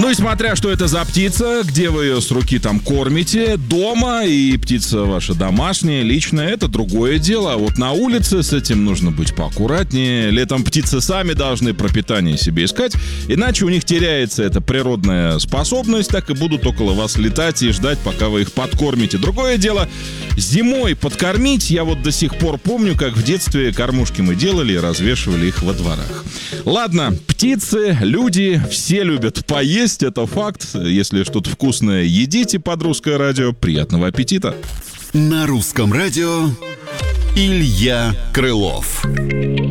Ну и смотря, что это за птица, где вы ее с руки там кормите, дома, и птица ваша домашняя, личная, это другое дело. А вот на улице с этим нужно быть поаккуратнее. Летом птицы сами должны пропитание себе искать, иначе у них теряется эта природная способность, так и будут около вас летать и ждать, пока вы их подкормите. Другое дело, зимой подкормить, я вот до сих пор помню, как в детстве кормушки мы делали и развешивали их во дворах. Ладно, птицы, люди, все любят поесть. Это факт. Если что-то вкусное едите под русское радио, приятного аппетита. На русском радио Илья Крылов.